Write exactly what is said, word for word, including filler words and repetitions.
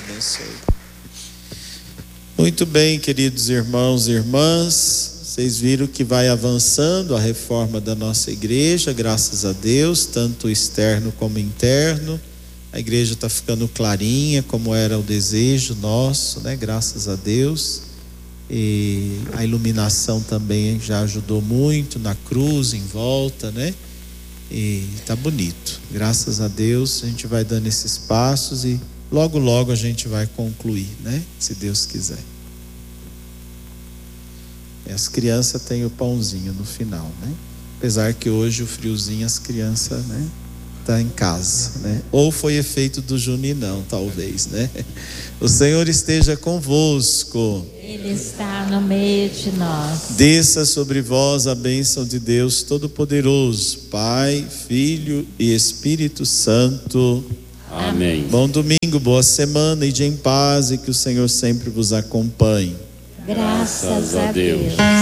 abençoe. Muito bem, queridos irmãos e irmãs, vocês viram que vai avançando a reforma da nossa igreja, graças a Deus, tanto externo como interno. A igreja está ficando clarinha, como era o desejo nosso, né? Graças a Deus. E a iluminação também já ajudou muito na cruz, em volta, né? E tá bonito. Graças a Deus, a gente vai dando esses passos e logo, logo a gente vai concluir, né? Se Deus quiser. E as crianças têm o pãozinho no final, né? Apesar que hoje o friozinho as crianças, né? Tá em casa, né? Ou foi efeito do juninão, talvez, né? O Senhor esteja convosco. Ele está no meio de nós. Desça sobre vós a bênção de Deus Todo-Poderoso, Pai, Filho e Espírito Santo. Amém. Bom domingo, boa semana, ide em paz e que o Senhor sempre vos acompanhe. Graças a Deus.